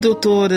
Doutor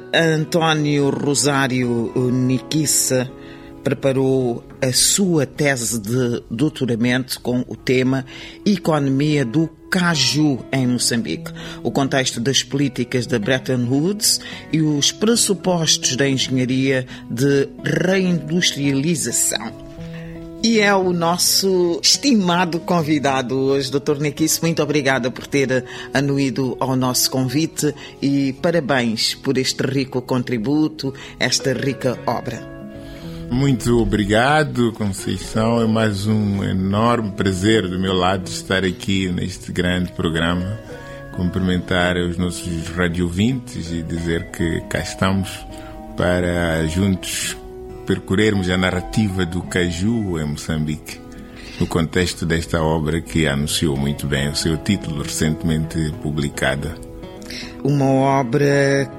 António Rosário Niquissa preparou a sua tese de doutoramento com o tema Economia do Caju em Moçambique, o contexto das políticas da Bretton Woods e os pressupostos da engenharia de reindustrialização. E é o nosso estimado convidado hoje, Dr. Niquissa. Muito obrigada por ter anuído ao nosso convite e parabéns por este rico contributo, esta rica obra. Muito obrigado, Conceição. É mais um enorme prazer do meu lado estar aqui neste grande programa. Cumprimentar os nossos radiovintes e dizer que cá estamos para juntos percorrermos a narrativa do caju em Moçambique, no contexto desta obra que anunciou muito bem o seu título, recentemente publicada. Uma obra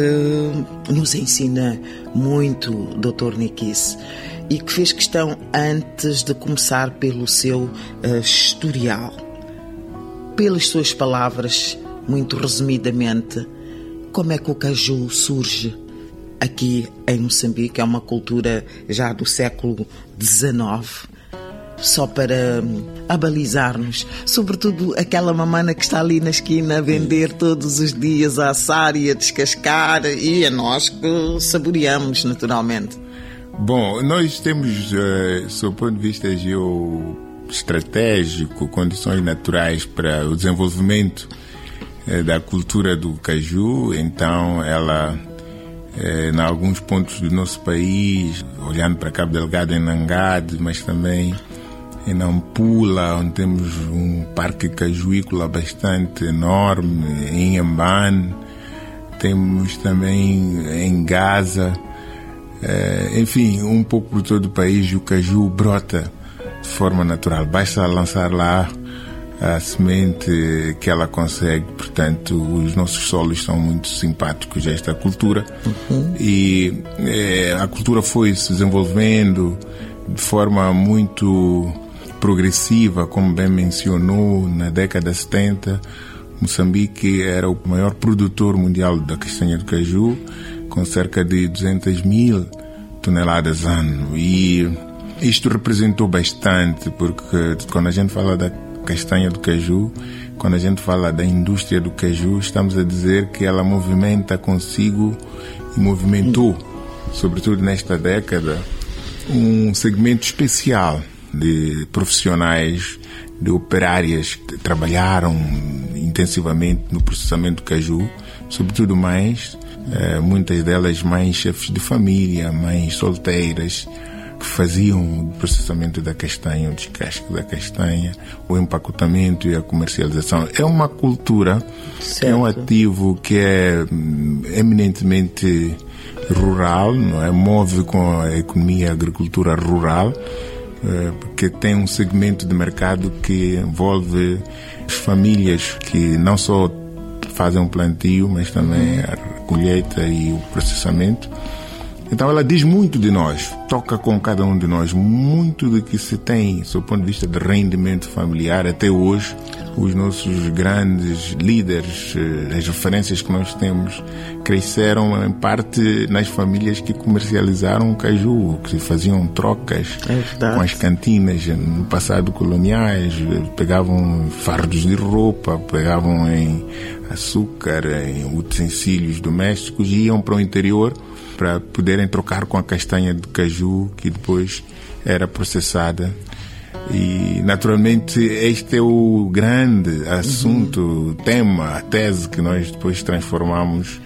que nos ensina muito, Dr. Niquissa, e que fez questão antes de começar pelo seu historial. Pelas suas palavras, muito resumidamente, como é que o caju surge aqui em Moçambique? É uma cultura já do século XIX, só para abalizar-nos, sobretudo aquela mamana que está ali na esquina a vender todos os dias, a assar e a descascar, e a nós que saboreamos naturalmente. Bom, nós temos, sob o ponto de vista geoestratégico, condições naturais para o desenvolvimento da cultura do caju. Então ela, em alguns pontos do nosso país, olhando para Cabo Delgado, em Nangade, mas também em Nampula, onde temos um parque cajuícola bastante enorme, em Inhambane, temos também em Gaza, enfim, um pouco por todo o país o caju brota de forma natural. Basta lançar lá a semente que ela consegue. Portanto, os nossos solos são muito simpáticos a esta cultura. E a cultura foi se desenvolvendo de forma muito progressiva, como bem mencionou. Na década de 70, Moçambique era o maior produtor mundial da castanha de caju, com cerca de 200 mil toneladas ano. E isto representou bastante, porque quando a gente fala da castanha do caju, quando a gente fala da indústria do caju, estamos a dizer que ela movimenta consigo e movimentou, sobretudo nesta década, um segmento especial de profissionais, de operárias que trabalharam intensivamente no processamento do caju, sobretudo muitas delas mães chefes de família, mães solteiras, que faziam o processamento da castanha, o descasque da castanha, o empacotamento e a comercialização. É uma cultura, certo. É um ativo que é eminentemente rural, não é? Move com a economia e a agricultura rural, porque tem um segmento de mercado que envolve as famílias que não só fazem o plantio, mas também a colheita e o processamento. Então ela diz muito de nós, toca com cada um de nós, muito do que se tem, do ponto de vista de rendimento familiar. Até hoje, os nossos grandes líderes, as referências que nós temos, cresceram em parte nas famílias que comercializaram o caju, que faziam trocas com as cantinas no passado coloniais, pegavam fardos de roupa, pegavam em açúcar, em utensílios domésticos e iam para o interior para poderem trocar com a castanha de caju, que depois era processada. E, naturalmente, este é o grande assunto, tema, a tese que nós depois transformamos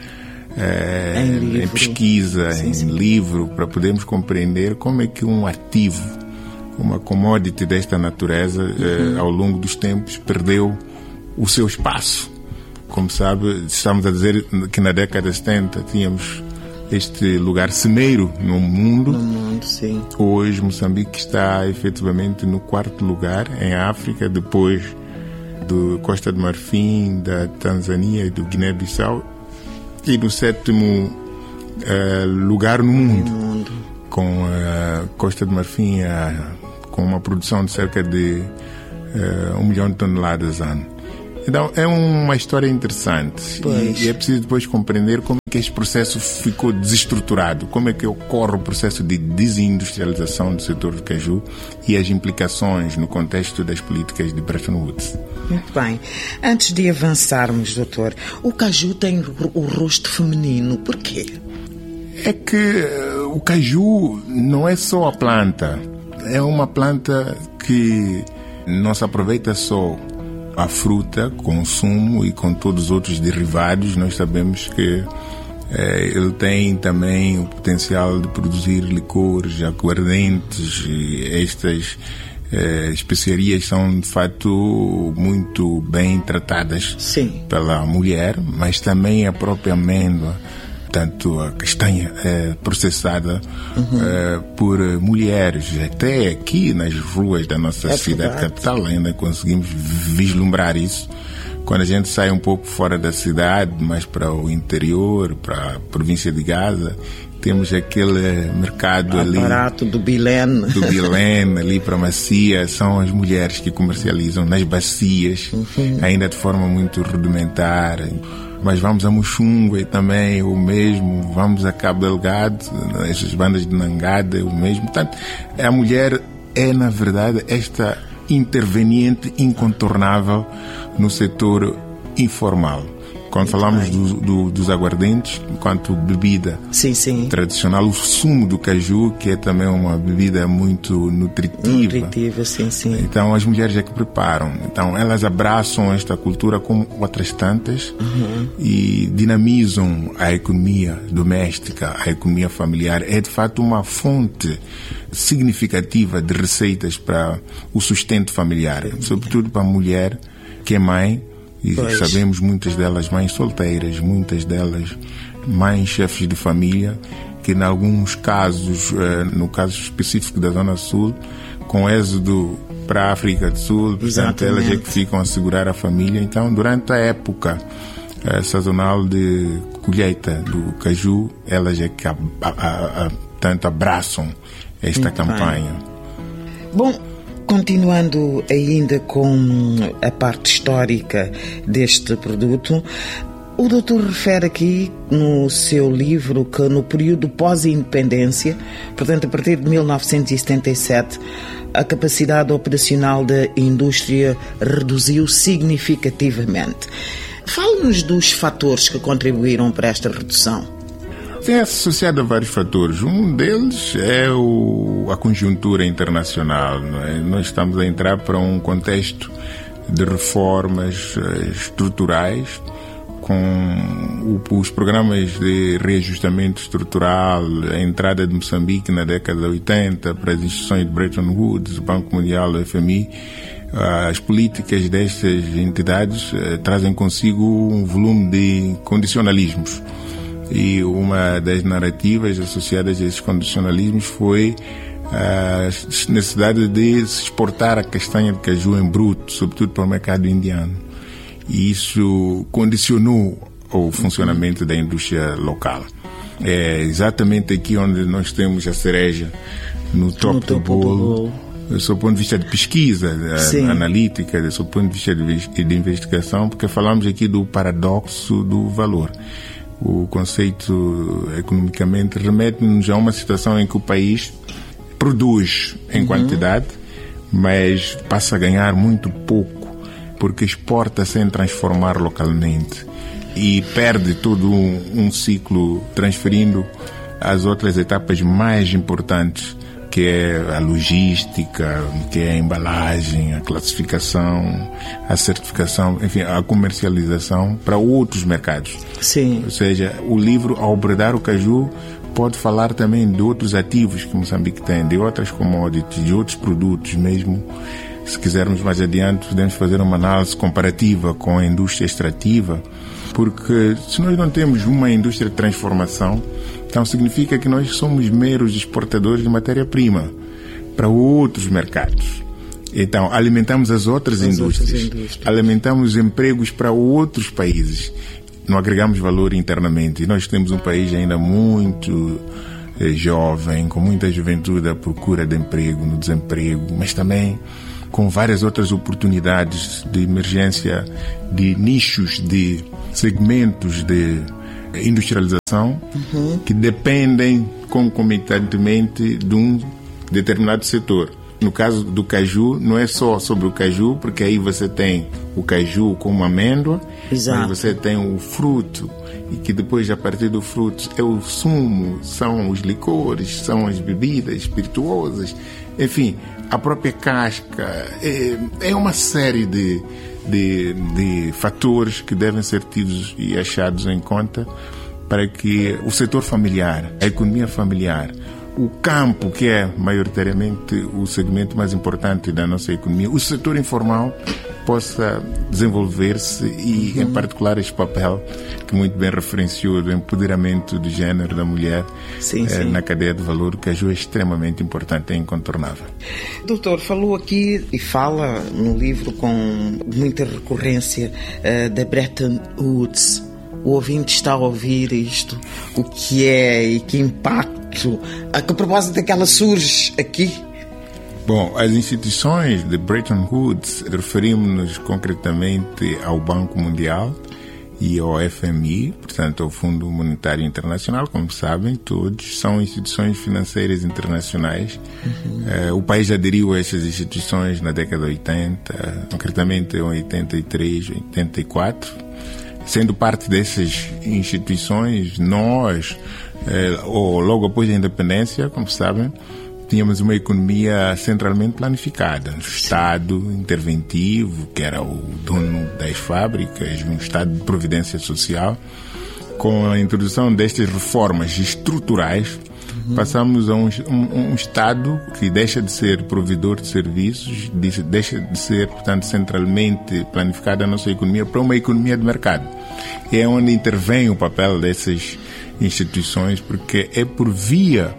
em pesquisa, sim, em livro, para podermos compreender como é que um ativo, uma commodity desta natureza, ao longo dos tempos, perdeu o seu espaço. Como sabe, estamos a dizer que na década de 70 tínhamos este lugar ceneiro no mundo. Sim. Hoje Moçambique está efetivamente no 4º lugar em África, depois do Costa de Marfim, da Tanzânia e do Guiné-Bissau, e no 7º lugar no mundo, com a Costa de Marfim com uma produção de cerca de 1 milhão de toneladas ano. Então, é uma história interessante e é preciso depois compreender como é que este processo ficou desestruturado, como é que ocorre o processo de desindustrialização do setor do caju e as implicações no contexto das políticas de Bretton Woods. Muito bem. Antes de avançarmos, doutor, o caju tem o rosto feminino. Por quê? É que o caju não é só a planta, é uma planta que não se aproveita só a fruta, com o sumo e com todos os outros derivados. Nós sabemos que ele tem também o potencial de produzir licores, aguardentes, e estas especiarias são de fato muito bem tratadas pela mulher, mas também a própria amêndoa, tanto a castanha processada por mulheres. Até aqui nas ruas da nossa cidade capital ainda conseguimos vislumbrar isso. Quando a gente sai um pouco fora da cidade, mais para o interior, para a província de Gaza, temos aquele mercado ali. O aparato do Bilene. Do Bilene, ali para a Macia, são as mulheres que comercializam nas bacias, ainda de forma muito rudimentar. Mas vamos a Muxungue também, o mesmo. Vamos a Cabo Delgado, essas bandas de Nangada, o mesmo. Portanto, a mulher é, na verdade, esta interveniente incontornável no setor informal. Quando falamos dos aguardentes, enquanto bebida tradicional, o sumo do caju, que é também uma bebida muito nutritiva. Então, as mulheres é que preparam. Então, elas abraçam esta cultura como outras tantas e dinamizam a economia doméstica, a economia familiar. É, de fato, uma fonte significativa de receitas para o sustento familiar, sobretudo para a mulher que é mãe. E sabemos muitas delas mães solteiras, muitas delas mães chefes de família, que em alguns casos, no caso específico da Zona Sul, com êxodo para a África do Sul, portanto, elas é que ficam a segurar a família. Então, durante a época sazonal de colheita do caju, elas é que tanto abraçam esta campanha. Bom, continuando ainda com a parte histórica deste produto, o doutor refere aqui no seu livro que no período pós-independência, portanto a partir de 1977, a capacidade operacional da indústria reduziu significativamente. Fale-nos dos fatores que contribuíram para esta redução. É associado a vários fatores. Um deles é a conjuntura internacional. Não é? Nós estamos a entrar para um contexto de reformas estruturais, com os programas de reajustamento estrutural, a entrada de Moçambique na década de 80 para as instituições de Bretton Woods, o Banco Mundial, o FMI. As políticas destas entidades trazem consigo um volume de condicionalismos. E uma das narrativas associadas a esses condicionalismos foi a necessidade de se exportar a castanha de caju em bruto, sobretudo para o mercado indiano. E isso condicionou o funcionamento da indústria local. É exatamente aqui onde nós temos a cereja no topo do bolo. Do seu ponto de vista de pesquisa analítica, do seu ponto de vista de investigação, porque falamos aqui do paradoxo do valor. O conceito, economicamente, remete-nos a uma situação em que o país produz em quantidade, mas passa a ganhar muito pouco, porque exporta sem transformar localmente e perde todo um ciclo, transferindo as outras etapas mais importantes, que é a logística, que é a embalagem, a classificação, a certificação, enfim, a comercialização para outros mercados. Sim. Ou seja, o livro, ao abordar o caju, pode falar também de outros ativos que Moçambique tem, de outras commodities, de outros produtos mesmo. Se quisermos mais adiante, podemos fazer uma análise comparativa com a indústria extrativa, porque se nós não temos uma indústria de transformação, então significa que nós somos meros exportadores de matéria-prima para outros mercados. Então, alimentamos as outras indústrias, alimentamos empregos para outros países, não agregamos valor internamente. E nós temos um país ainda muito jovem, com muita juventude à procura de emprego, no desemprego, mas também com várias outras oportunidades de emergência de nichos, de segmentos de industrialização que dependem concomitantemente de um determinado setor. No caso do caju, não é só sobre o caju, porque aí você tem o caju como amêndoa, exato, mas você tem o fruto, e que depois, a partir do fruto, é o sumo, são os licores, são as bebidas espirituosas, enfim, a própria casca. É uma série de fatores que devem ser tidos e achados em conta para que o setor familiar, a economia familiar, o campo, que é maioritariamente o segmento mais importante da nossa economia, o setor informal possa desenvolver-se e, em particular, este papel que muito bem referenciou do empoderamento do género da mulher na cadeia de valor, que ajuda, é extremamente importante, é incontornável. Doutor, falou aqui e fala no livro com muita recorrência da Bretton Woods. O ouvinte está a ouvir isto, o que é e que impacto, a que propósito é que ela surge aqui? Bom, as instituições de Bretton Woods, referimos-nos concretamente ao Banco Mundial e ao FMI, portanto ao Fundo Monetário Internacional, como sabem todos, são instituições financeiras internacionais. O país aderiu a estas instituições na década de 80, concretamente em 83, 84. Sendo parte dessas instituições, nós, logo após a independência, como sabem, tínhamos uma economia centralmente planificada. Um Estado interventivo, que era o dono das fábricas, um Estado de providência social. Com a introdução destas reformas estruturais, passamos a um Estado que deixa de ser provedor de serviços, deixa de ser, portanto, centralmente planificada a nossa economia para uma economia de mercado. E é onde intervém o papel dessas instituições, porque é por via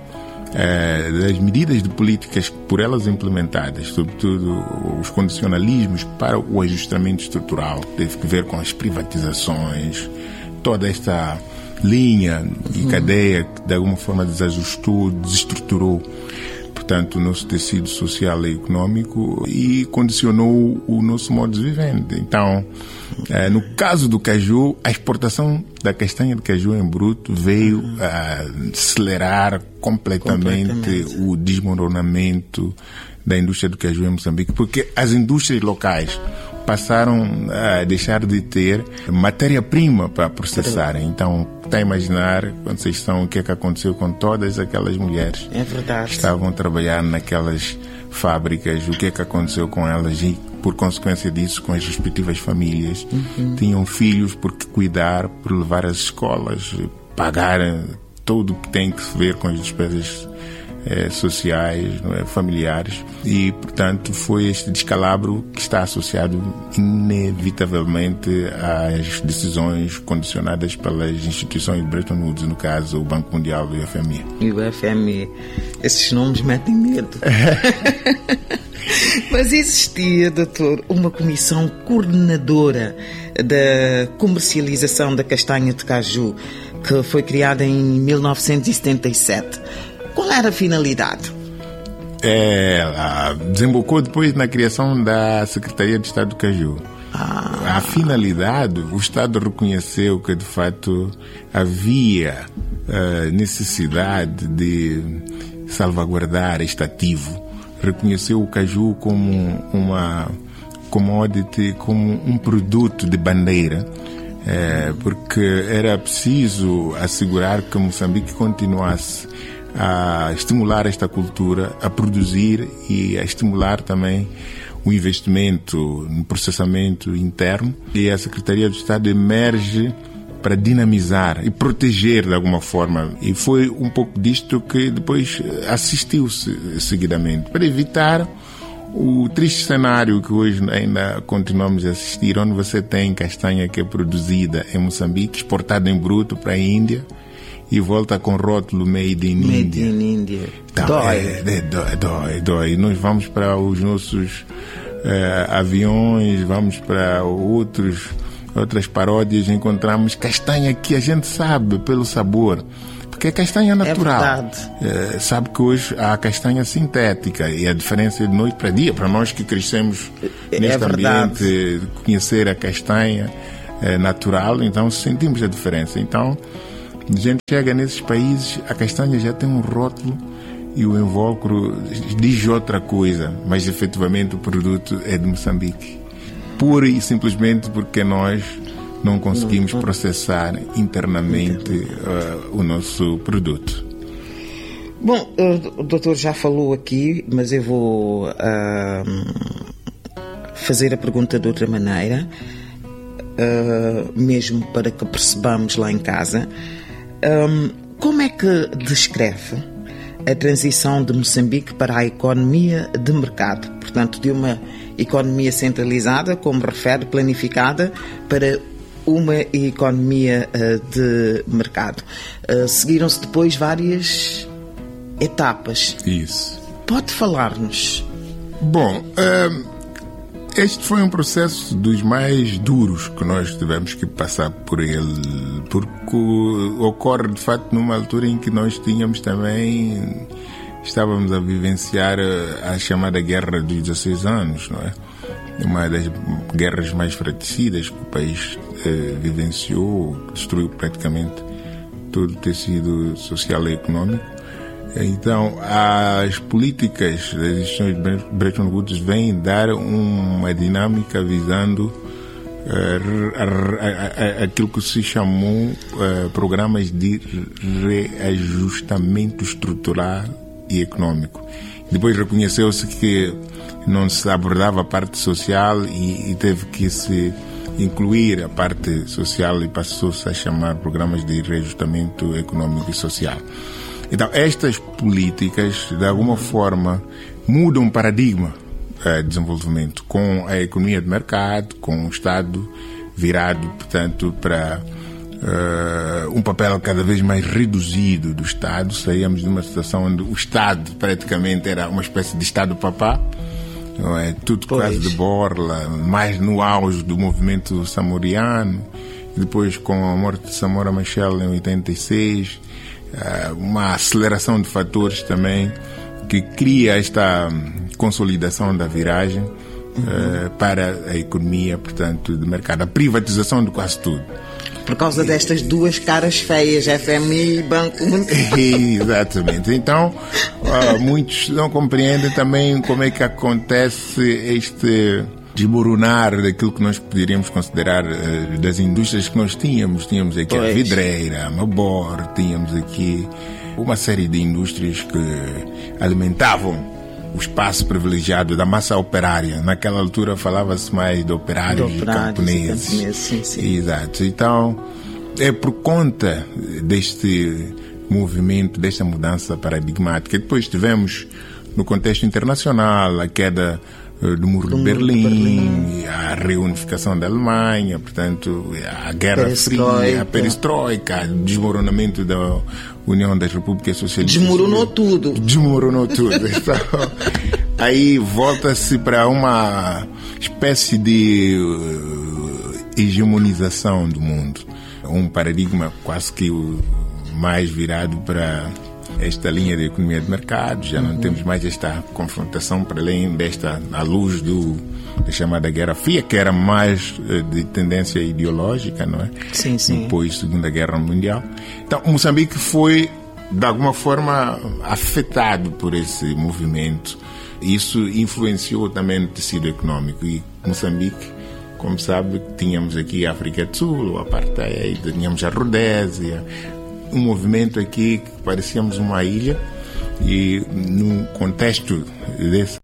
das medidas de políticas por elas implementadas, sobretudo os condicionalismos para o ajustamento estrutural, que teve que ver com as privatizações, toda esta linha e cadeia que de alguma forma desajustou, desestruturou, portanto, o nosso tecido social e econômico e condicionou o nosso modo de viver. Então, no caso do caju, a exportação da castanha de caju em bruto veio a acelerar completamente o desmoronamento da indústria do caju em Moçambique, porque as indústrias locais passaram a deixar de ter matéria-prima para processarem. Então, está a imaginar, Conceição, o que é que aconteceu com todas aquelas mulheres que estavam a trabalhar naquelas fábricas, o que é que aconteceu com elas e, por consequência disso, com as respectivas famílias. Tinham filhos por que cuidar, por levar às escolas, pagar tudo o que tem que ver com as despesas sociais, não é, familiares, e portanto foi este descalabro que está associado inevitavelmente às decisões condicionadas pelas instituições de Bretton Woods, no caso o Banco Mundial e o FMI. E o FMI, esses nomes metem medo. Mas existia, doutor, uma comissão coordenadora da comercialização da castanha de caju que foi criada em 1977. Qual era a finalidade? Ela desembocou depois na criação da Secretaria de Estado do Caju. A finalidade, o Estado reconheceu que de fato havia necessidade de salvaguardar este ativo. Reconheceu o caju como uma commodity, como um produto de bandeira, porque era preciso assegurar que Moçambique continuasse a estimular esta cultura, a produzir e a estimular também o investimento no processamento interno. E a Secretaria do Estado emerge para dinamizar e proteger de alguma forma. E foi um pouco disto que depois assistiu-se seguidamente, para evitar o triste cenário que hoje ainda continuamos a assistir, onde você tem castanha que é produzida em Moçambique, exportada em bruto para a Índia, e volta com rótulo Made in India. Então, dói. Nós vamos para os nossos aviões, vamos para outras paródias, encontramos castanha que a gente sabe pelo sabor, porque é castanha natural. É verdade. Sabe que hoje há castanha sintética e a diferença é de noite para dia. Para nós que crescemos neste ambiente, conhecer a castanha natural, então sentimos a diferença. Então, a gente chega nesses países, a castanha já tem um rótulo e o invólucro diz outra coisa, mas efetivamente o produto é de Moçambique. Pura e simplesmente porque nós não conseguimos processar internamente o nosso produto. Bom, o doutor já falou aqui, mas eu vou fazer a pergunta de outra maneira, mesmo para que percebamos lá em casa. Como é que descreve a transição de Moçambique para a economia de mercado? Portanto, de uma economia centralizada, como refere, planificada, para uma economia de mercado. Seguiram-se depois várias etapas. Isso. Pode falar-nos? Bom, este foi um processo dos mais duros que nós tivemos que passar por ele, porque ocorre de facto numa altura em que nós estávamos a vivenciar a chamada Guerra dos 16 anos, não é? Uma das guerras mais fratricidas que o país vivenciou, destruiu praticamente todo o tecido social e econômico. Então, as políticas das instituições de Bretton Woods vêm dar uma dinâmica visando aquilo que se chamou programas de reajustamento estrutural e econômico. Depois reconheceu-se que não se abordava a parte social e teve que se incluir a parte social e passou-se a chamar programas de reajustamento econômico e social. Então, estas políticas, de alguma forma, mudam o paradigma de desenvolvimento, com a economia de mercado, com o Estado virado, portanto, para um papel cada vez mais reduzido do Estado. Saíamos de uma situação onde o Estado praticamente era uma espécie de Estado-papá, não é? Tudo quase de borla, mais no auge do movimento samoriano, depois com a morte de Samora Machel em 86, uma aceleração de fatores também que cria esta consolidação da viragem para a economia, portanto, de mercado, a privatização de quase tudo. Por causa destas duas caras feias, FMI e Banco Mundial. Exatamente. Então, muitos não compreendem também como é que acontece este desmoronar daquilo que nós poderíamos considerar das indústrias que nós tínhamos. Tínhamos aqui a vidreira, a Mabor, tínhamos aqui uma série de indústrias que alimentavam o espaço privilegiado da massa operária. Naquela altura falava-se mais de operários e camponeses. Sim. Exato. Então, é por conta deste movimento, desta mudança paradigmática. Depois tivemos, no contexto internacional, a queda do Muro de Berlim, a reunificação da Alemanha, portanto, a Guerra Fria, a perestroika, o desmoronamento da União das Repúblicas Socialistas. Desmoronou tudo. Então, aí volta-se para uma espécie de hegemonização do mundo. Um paradigma quase que mais virado para esta linha de economia de mercado. Já não temos mais esta confrontação para além desta, à luz da chamada Guerra Fria, que era mais de tendência ideológica, não é? Sim. Depois da Segunda Guerra Mundial. Então, Moçambique foi, de alguma forma, afetado por esse movimento. Isso influenciou também no tecido econômico. E Moçambique, como sabe, tínhamos aqui a África do Sul, o Apartheid, tínhamos a Rodésia, um movimento aqui que parecíamos uma ilha, e no contexto desse